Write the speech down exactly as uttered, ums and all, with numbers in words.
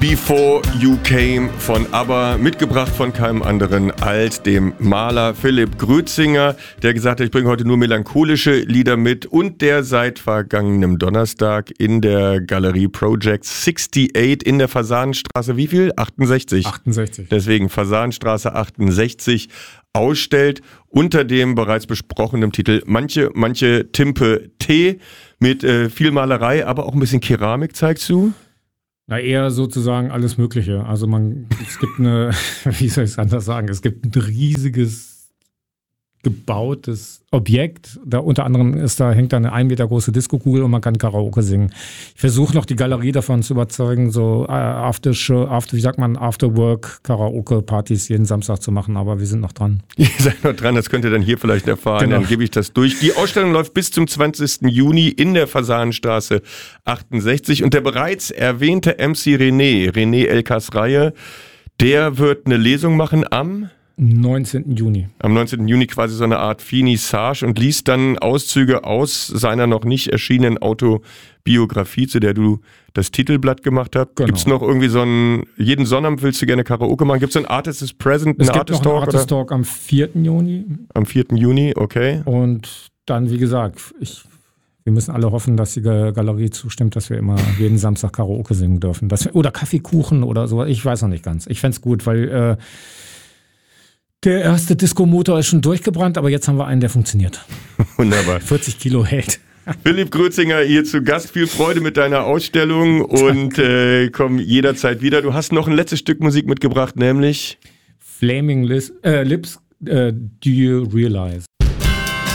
Before You Came von ABBA, mitgebracht von keinem anderen als dem Maler Philipp Grötzinger, der gesagt hat, ich bringe heute nur melancholische Lieder mit und der seit vergangenem Donnerstag in der Galerie Project achtundachtzig in der Fasanenstraße, wie viel? achtundsechzig. achtundsechzig. Deswegen Fasanenstraße achtundsechzig ausstellt unter dem bereits besprochenen Titel Manche, manche Timpe Tee mit äh, viel Malerei, aber auch ein bisschen Keramik, zeigst du? Na, eher sozusagen alles Mögliche. Also man, es gibt eine, wie soll ich es anders sagen, es gibt ein riesiges gebautes Objekt. Da unter anderem ist da, hängt da eine ein Meter große Diskokugel und man kann Karaoke singen. Ich versuche noch die Galerie davon zu überzeugen, so äh, after show, after, wie sagt man, After-Work Karaoke-Partys jeden Samstag zu machen, aber wir sind noch dran. Ihr seid noch dran, das könnt ihr dann hier vielleicht erfahren, genau. Dann gebe ich das durch. Die Ausstellung läuft bis zum zwanzigsten Juni in der Fasanenstraße achtundsechzig und der bereits erwähnte M C René, René Elkas Reihe, der wird eine Lesung machen am neunzehnten Juni. Am neunzehnten Juni quasi so eine Art Finissage und liest dann Auszüge aus seiner noch nicht erschienenen Autobiografie, zu der du das Titelblatt gemacht hast. Genau. Gibt es noch irgendwie so einen, jeden Sonnabend willst du gerne Karaoke machen? Gibt es so einen Artist is Present, einen einen Artist Talk? Es gibt noch einen Artist Talk am vierten Juni. Am vierten Juni, okay. Und dann, wie gesagt, ich... Wir müssen alle hoffen, dass die Galerie zustimmt, dass wir immer jeden Samstag Karaoke singen dürfen. Dass wir, oder Kaffeekuchen oder so. Ich weiß noch nicht ganz. Ich fände es gut, weil äh, der erste Disco-Motor ist schon durchgebrannt, aber jetzt haben wir einen, der funktioniert. Wunderbar. vierzig Kilo hält. Philipp Grötzinger hier zu Gast. Viel Freude mit deiner Ausstellung und äh, komm jederzeit wieder. Du hast noch ein letztes Stück Musik mitgebracht, nämlich Flaming Lips, äh, Lips äh, Do You Realize?